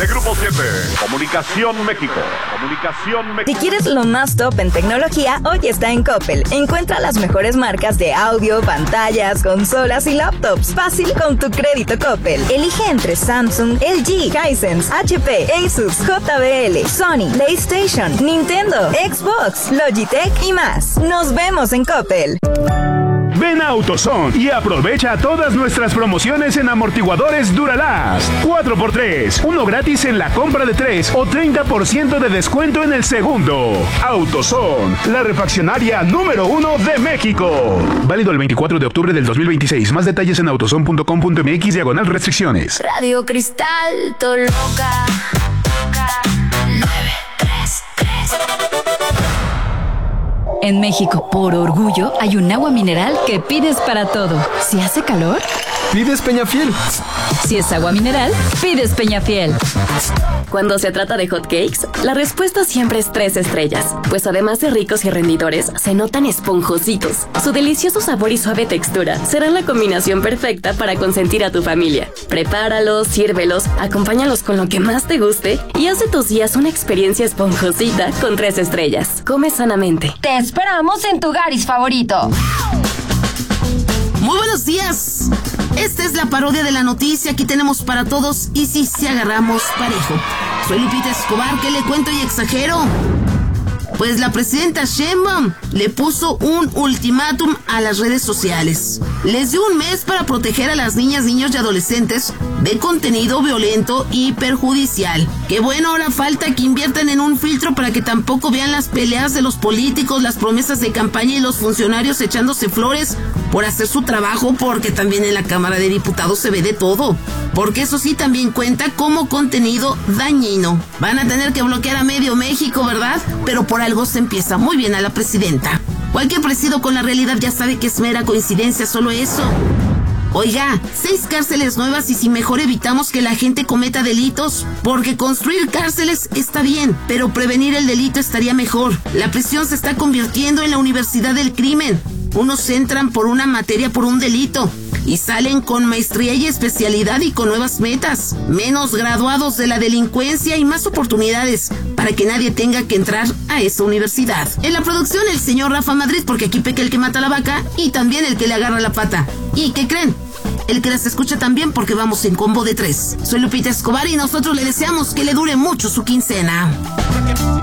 De Grupo 7, Comunicación México. Si quieres lo más top en tecnología, hoy está en Coppel. Encuentra las mejores marcas de audio, pantallas, consolas y laptops. Fácil con tu crédito Coppel. Elige entre Samsung, LG, Hisense, HP, Asus, JBL, Sony, PlayStation, Nintendo, Xbox, Logitech y más. Nos vemos en Coppel. Ven a AutoZone y aprovecha todas nuestras promociones en amortiguadores Duralast. 4x3, uno gratis en la compra de 3 o 30% de descuento en el segundo. AutoZone, la refaccionaria número 1 de México. Válido el 24 de octubre del 2026. Más detalles en autozone.com.mx/restricciones. Radio Cristal Toluca 933. En México, por orgullo, hay un agua mineral que pides para todo. Si hace calor, pides Peñafiel. Si es agua mineral, pides Peñafiel. Cuando se trata de hot cakes, la respuesta siempre es 3 estrellas, pues además de ricos y rendidores, se notan esponjositos. Su delicioso sabor y suave textura serán la combinación perfecta para consentir a tu familia. Prepáralos, sírvelos, acompáñalos con lo que más te guste y haz de tus días una experiencia esponjosita con 3 estrellas. Come sanamente. Te esperamos en tu Garis favorito. Muy buenos días. Esta es la parodia de la noticia. Aquí tenemos para todos y si se agarramos parejo. Soy Lupita Escobar, ¿qué le cuento y exagero? Pues la presidenta Sheinbaum le puso un ultimátum a las redes sociales. Les dio un mes para proteger a las niñas, niños y adolescentes de contenido violento y perjudicial. Qué bueno, ahora falta que inviertan en un filtro para que tampoco vean las peleas de los políticos, las promesas de campaña y los funcionarios echándose flores por hacer su trabajo, porque también en la Cámara de Diputados se ve de todo. Porque eso sí también cuenta como contenido dañino. Van a tener que bloquear a medio México, ¿verdad? Pero por algo se empieza. Muy bien a la presidenta. Cualquier parecido con la realidad ya sabe que es mera coincidencia, solo eso. Oiga, 6 cárceles nuevas y si mejor evitamos que la gente cometa delitos, porque construir cárceles está bien, pero prevenir el delito estaría mejor. La prisión se está convirtiendo en la universidad del crimen. Unos entran por una materia, por un delito, y salen con maestría y especialidad y con nuevas metas, menos graduados de la delincuencia y más oportunidades para que nadie tenga que entrar a esa universidad. En la producción el señor Rafa Madrid, porque aquí peca el que mata la vaca y también el que le agarra la pata. ¿Y qué creen? El que las escucha también, porque vamos en combo de 3. Soy Lupita Escobar y nosotros le deseamos que le dure mucho su quincena.